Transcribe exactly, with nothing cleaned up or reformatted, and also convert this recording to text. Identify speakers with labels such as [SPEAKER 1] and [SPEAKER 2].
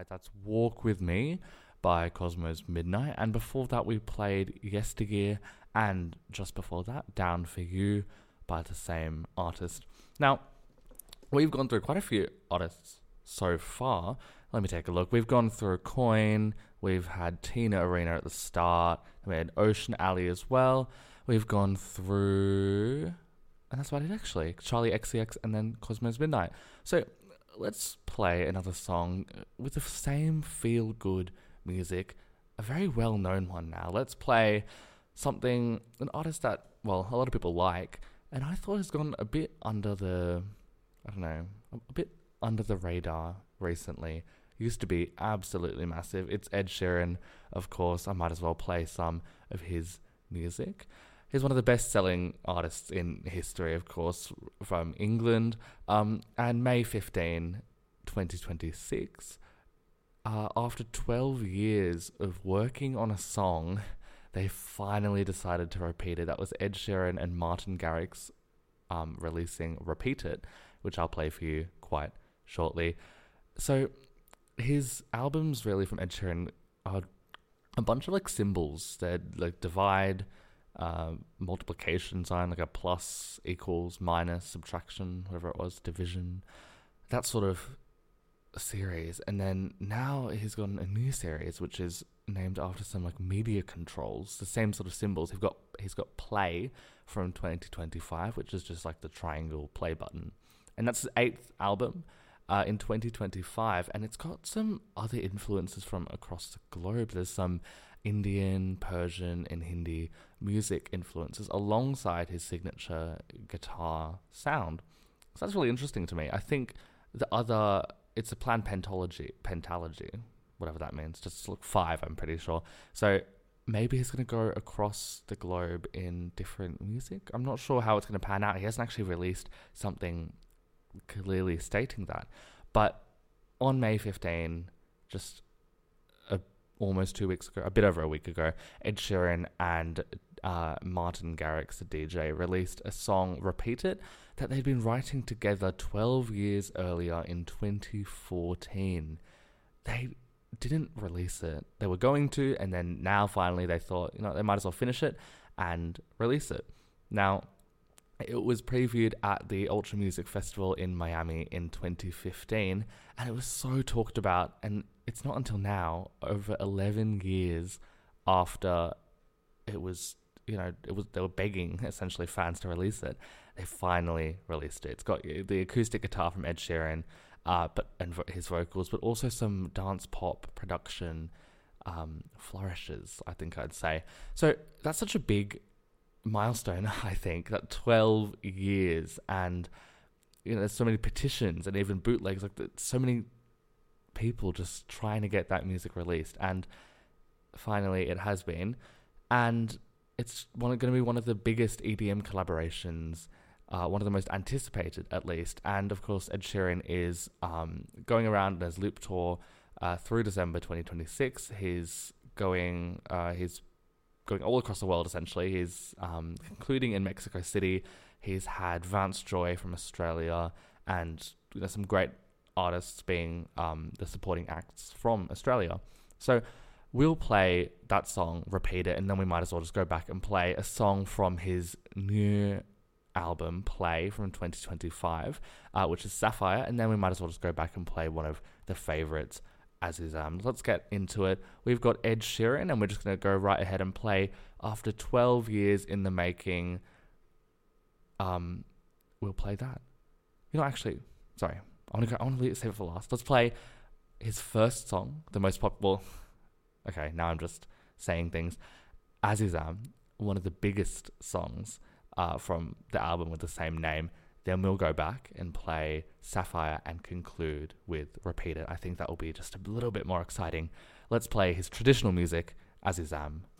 [SPEAKER 1] right? That's Walk With Me by Cosmo's Midnight. And before that, we played Yesteryear. And just before that, Down For You by the same artist. Now, we've gone through quite a few artists so far. Let me take a look. We've gone through Coin. We've had Tina Arena at the start. We had Ocean Alley as well. We've gone through... And that's about it, actually. Charlie X C X and then Cosmo's Midnight. So let's play another song with the same feel-good music. A very well-known one now. Let's play something, an artist that, well, a lot of people like. And I thought has gone a bit under the... I don't know. A bit under the radar recently. Used to be absolutely massive. It's Ed Sheeran, of course. I might as well play some of his music. He's one of the best-selling artists in history, of course, from England. Um, and May fifteenth, twenty twenty-six, uh, after twelve years of working on a song, they finally decided to repeat it. That was Ed Sheeran and Martin Garrix um, releasing Repeat It, which I'll play for you quite shortly. So his albums, really, from Ed Sheeran, are a bunch of like symbols. They're like divide... Uh, multiplication sign, like a plus, equals, minus, subtraction, whatever it was, division, that sort of series. And then now he's got a new series which is named after some like media controls, the same sort of symbols. He's got he's got play from twenty twenty-five, which is just like the triangle play button, and that's his eighth album uh, in twenty twenty-five, and it's got some other influences from across the globe. There's some Indian, Persian, and Hindi music influences alongside his signature guitar sound. So that's really interesting to me. I think the other, it's a planned pentalogy, pentalogy, whatever that means, just look five, I'm pretty sure. So maybe he's going to go across the globe in different music. I'm not sure how it's going to pan out. He hasn't actually released something clearly stating that. But on May fifteenth, just a almost two weeks ago, a bit over a week ago, Ed Sheeran and uh, Martin Garrix, the D J, released a song, Repeat It, that they'd been writing together twelve years earlier in twenty fourteen. They didn't release it. They were going to, and then now finally they thought, you know, they might as well finish it and release it. Now, it was previewed at the Ultra Music Festival in Miami in twenty fifteen, and it was so talked about, and it's not until now, over eleven years after it was, you know, it was they were begging, essentially, fans to release it, they finally released it. It's got the acoustic guitar from Ed Sheeran, uh, but and his vocals, but also some dance pop production um, flourishes, I think I'd say. So that's such a big milestone, I think, that twelve years, and you know, there's so many petitions and even bootlegs, like so many people just trying to get that music released, and finally it has been, and it's one going to be one of the biggest E D M collaborations, uh, one of the most anticipated at least. And of course Ed Sheeran is um, going around his loop tour uh, through December twenty twenty-six. He's going uh, he's going all across the world, essentially. He's um, concluding in Mexico City. He's had Vance Joy from Australia, and you know, some great artists being um, the supporting acts from Australia. So we'll play that song, Repeat It, and then we might as well just go back and play a song from his new album, Play, from twenty twenty-five, uh, which is Sapphire, and then we might as well just go back and play one of the favourites, as is. Um, let's get into it. We've got Ed Sheeran, and we're just going to go right ahead and play, after twelve years in the making, um, we'll play that. You know, actually, sorry, I want to go, I want to save it for last. Let's play his first song, the most popular. Okay, now I'm just saying things. Azizam, one of the biggest songs uh, from the album with the same name. Then we'll go back and play Sapphire and conclude with Repeat It. I think that will be just a little bit more exciting. Let's play his traditional music, Azizam,